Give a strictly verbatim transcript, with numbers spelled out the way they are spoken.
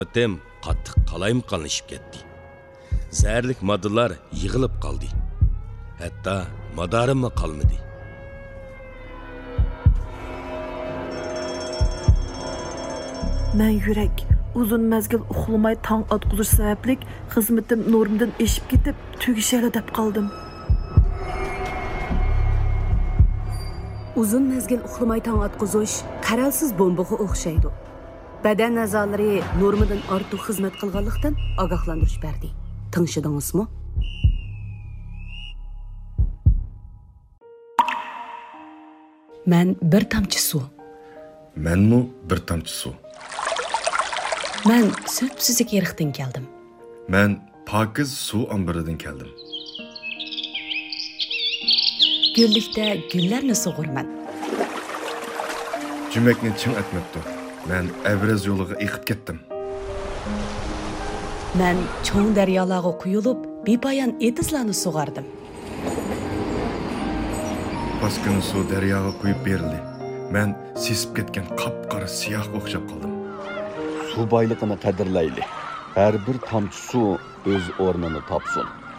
Tem qattiq qalaymiqonlashib ketdi. Zərlik moddalar yig'ilib qoldi. Hatto madorimmi qolmadi. Men yurak uzun mezgil uxlamay tong atquzish sababli xizmatim normdan eshib ketib, tugishali deb qoldim. Uzun mezgil uxlamay tong atquzish qaralsiz bombaga o'xshaydi. Badan a'zolari normadan ortiq xizmat qilganlikdan ogohlantirish berdi. Tinglashdingizmi? Men bir tomchi suv. Menmi bir tomchi suv. Men sötpsizlik yeriqdan keldim. Men pokiz suv ombiridan keldim. Gullikda gullarni sug'urman. Jumakni chim etmabdi. Men Evraz yo'liga eqib ketdim. Men cho'ng daryolarga quyilib, bepoyon etizlarni sug'ardim. Boshqani suv daryoga quyib berildi. Men sesib ketgan qop-qora siyoh o'xshab qoldim. Suv boyligini qadrlayli. Har bir tomchi suv o'z o'rnini topsin.